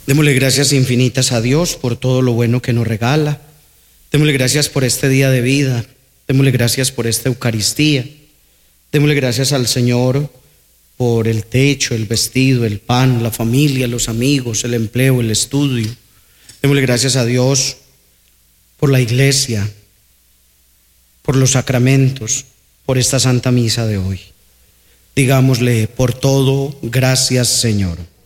Démosle gracias infinitas a Dios por todo lo bueno que nos regala. Démosle gracias por este día de vida. Démosle gracias por esta Eucaristía. Démosle gracias al Señor por el techo, el vestido, el pan, la familia, los amigos, el empleo, el estudio. Démosle gracias a Dios por la iglesia, por los sacramentos, por esta Santa Misa de hoy. Digámosle por todo, gracias Señor.